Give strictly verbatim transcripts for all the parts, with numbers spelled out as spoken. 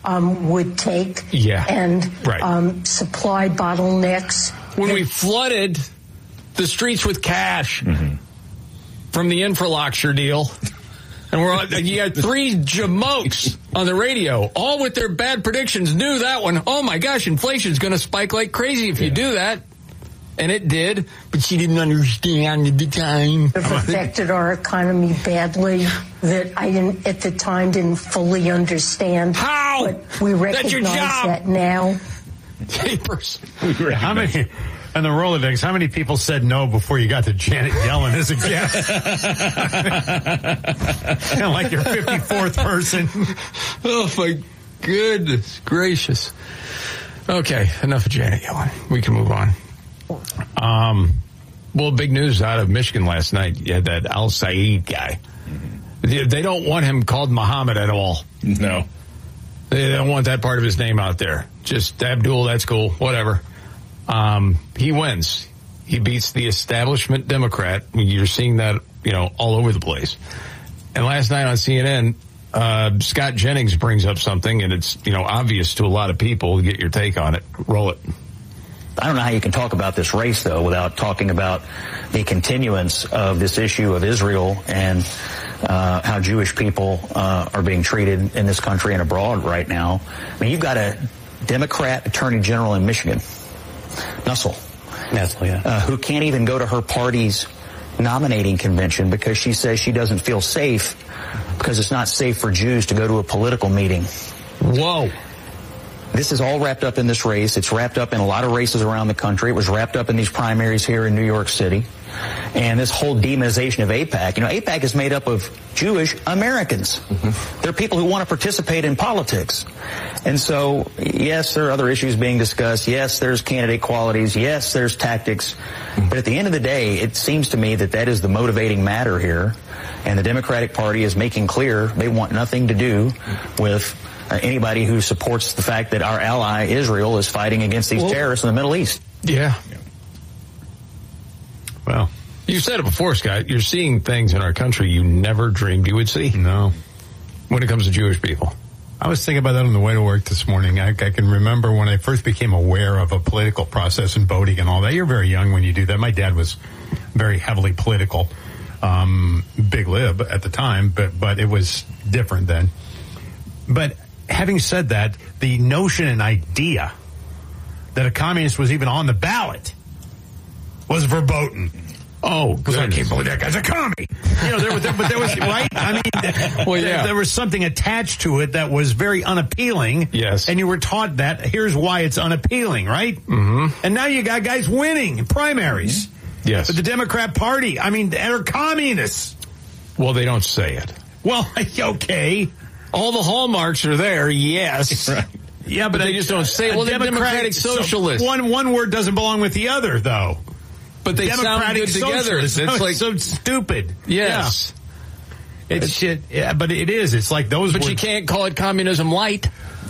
um, would take yeah. and right. um, supply bottlenecks. When we flooded the streets with cash mm-hmm. from the infrastructure deal, and we're on, you had three jamokes on the radio, all with their bad predictions, knew that one. Oh my gosh, inflation's going to spike like crazy if yeah. you do that. And it did, but she didn't understand at the time. It affected our economy badly that I didn't, at the time, didn't fully understand. How? But we recognize That's your job. that now. Papers. How many, and the Rolodex, how many people said no before you got to Janet Yellen as a guest? Kind of like your fifty-fourth person. Oh, my goodness gracious. Okay, enough of Janet Yellen. We can move on. Um, well, big news out of Michigan last night. You had that Al Saeed guy. Mm-hmm. They don't want him called Muhammad at all. No. They don't want that part of his name out there. Just Abdul, that's cool, whatever. Um, he wins. He beats the establishment Democrat. You're seeing that, you know, all over the place. And last night on C N N, uh, Scott Jennings brings up something, and it's, you know, obvious to a lot of people. Get your take on it. Roll it. I don't know how you can talk about this race, though, without talking about the continuance of this issue of Israel and uh, how Jewish people uh, are being treated in this country and abroad right now. I mean, you've got a Democrat attorney general in Michigan, Nussel, Nussel, yeah. uh, who can't even go to her party's nominating convention because she says she doesn't feel safe because it's not safe for Jews to go to a political meeting. Whoa. This is all wrapped up in this race. It's wrapped up in a lot of races around the country. It was wrapped up in these primaries here in New York City. And this whole demonization of AIPAC. You know, AIPAC is made up of Jewish Americans. Mm-hmm. They're people who want to participate in politics. And so, yes, there are other issues being discussed. Yes, there's candidate qualities. Yes, there's tactics. Mm-hmm. But at the end of the day, it seems to me that that is the motivating matter here. And the Democratic Party is making clear they want nothing to do with Uh, anybody who supports the fact that our ally Israel is fighting against these well, terrorists in the Middle East. Yeah. yeah. Well, you said it before, Scott. You're seeing things in our country you never dreamed you would see. No. When it comes to Jewish people. I was thinking about that on the way to work this morning. I, I can remember when I first became aware of a political process and voting and all that. You're very young when you do that. My dad was very heavily political, um, big lib at the time, but, but it was different then. But having said that, the notion and idea that a communist was even on the ballot was verboten. Oh, because I can't believe that guy's a commie. You know, there was, there, but there was, right? I mean, well, yeah. there, there was something attached to it that was very unappealing. Yes. And you were taught that. Here's why it's unappealing, right? Mm-hmm. And now you got guys winning in primaries. Yes. But the Democrat Party, I mean, they're communists. Well, they don't say it. Well, okay. All the hallmarks are there, yes. Right. Yeah, but, but they just don't say it. Well, they're Democratic Socialists. So one, one word doesn't belong with the other, though. But they sound good together. It's like so stupid. Yes. Yeah. It's shit. Yeah, but it is. It's like those But words. You can't call it communism light.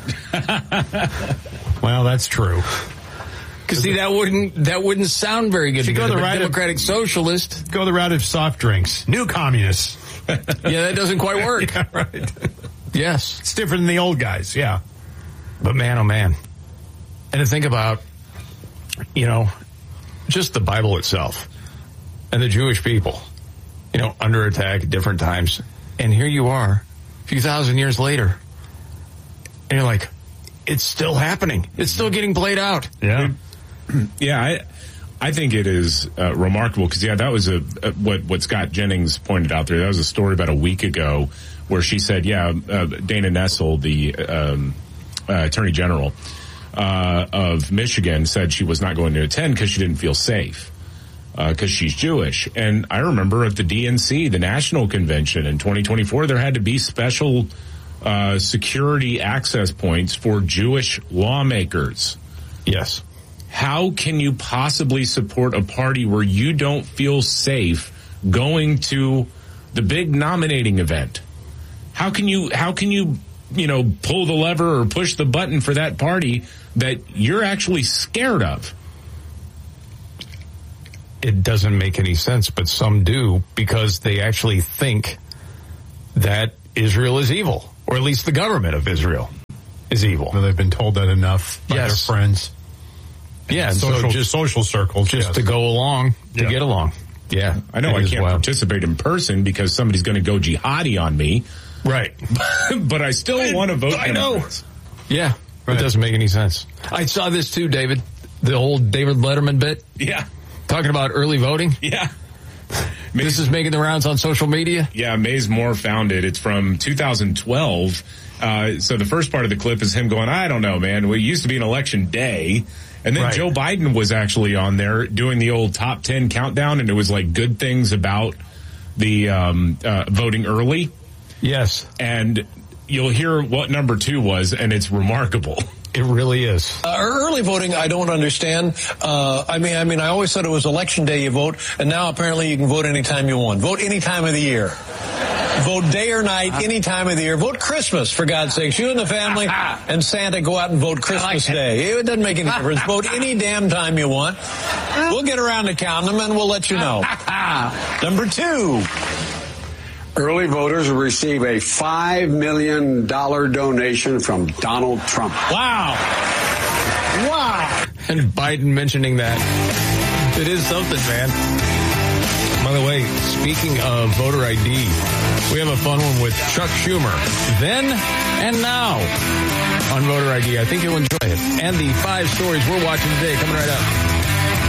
Well, that's true. Because see, that wouldn't that wouldn't sound very good. To go the route Democratic of, Socialist. Go the route of soft drinks. New communists. Yeah, that doesn't quite work. Yeah, right. Yes. It's different than the old guys, yeah. But man, oh man. And to think about, you know, just the Bible itself and the Jewish people, you know, under attack at different times. And here you are, a few thousand years later. And you're like, it's still happening. It's still getting played out. Yeah. Yeah, I I think it is uh, remarkable because, yeah, that was a, a what, what Scott Jennings pointed out there. That was a story about a week ago where she said, yeah, uh, Dana Nessel, the um, uh, Attorney General uh, of Michigan, said she was not going to attend because she didn't feel safe because uh, she's Jewish. And I remember at the D N C, the National Convention in twenty twenty-four, there had to be special uh, security access points for Jewish lawmakers. Yes. How can you possibly support a party where you don't feel safe going to the big nominating event? How can you, how can you, you know, pull the lever or push the button for that party that you're actually scared of? It doesn't make any sense, but some do because they actually think that Israel is evil, or at least the government of Israel. is evil. Well, they've been told that enough by Yes. their friends. Yeah, and Social, so just social circles. just yes. to go along, to Yeah. get along. Yeah, I know it I is can't wild. participate in person because somebody's going to go jihadi on me, Right. but I still want to vote. I know. Democrats. Yeah, Right. it doesn't make any sense. I saw this too, David. The old David Letterman bit Yeah, talking about early voting. yeah. This is making the rounds on social media. Yeah, Mays Moore found it. It's from two thousand twelve. Uh, so the first part of the clip is him going, I don't know, man. Well, it used to be an election day. And then Right. Joe Biden was actually on there doing the old top ten countdown, and it was like good things about the um, uh, voting early. Yes, And you'll hear what number two was, and it's remarkable. it really is. Uh, early voting, I don't understand. Uh, I mean, I mean, I always thought it was election day you vote, and now apparently you can vote anytime you want. Vote any time of the year. Vote day or night, any time of the year. Vote Christmas, for God's sakes. You and the family and Santa go out and vote Christmas Day. It doesn't make any difference. Vote any damn time you want. We'll get around to counting them, and we'll let you know. Number two. Early voters will receive a five million dollars donation from Donald Trump. Wow. Wow. And Biden mentioning that. It is something, man. By the way, speaking of voter I D, we have a fun one with Chuck Schumer. Then and now on voter I D. I think you'll enjoy it. And the five stories we're watching today coming right up.